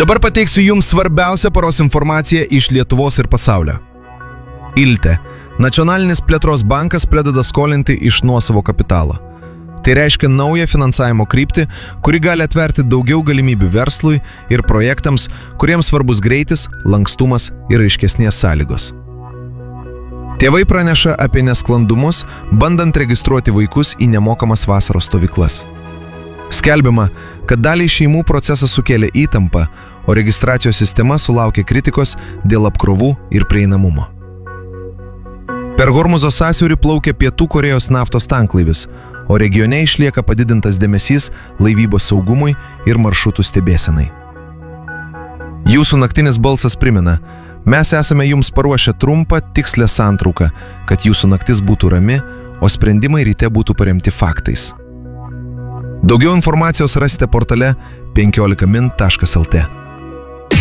Dabar pateiksiu jums svarbiausią paros informaciją iš Lietuvos ir pasaulio. ILTE – Nacionalinis plėtros bankas pradeda skolinti iš nuosavo kapitalo. Tai reiškia naują finansavimo kryptį, kuri gali atverti daugiau galimybių verslui ir projektams, kuriems svarbus greitis, lankstumas ir aiškesnės sąlygos. Tėvai praneša apie nesklandumus, bandant registruoti vaikus į nemokamas vasaros stovyklas. Skelbiama, kad daliai šeimų procesas sukėlė įtampą, o registracijos sistema sulaukė kritikos dėl apkrovų ir prieinamumo. Per Hormuzo sąsiaurį plaukia Pietų Korėjos naftos tanklaivis, o regione išlieka padidintas dėmesys laivybos saugumui ir maršrutų stebėsenai. Jūsų naktinis balsas primena, mes esame jums paruošę trumpą, tikslę santrauką, kad jūsų naktis būtų rami, o sprendimai ryte būtų paremti faktais. Daugiau informacijos rasite portale 15min.lt.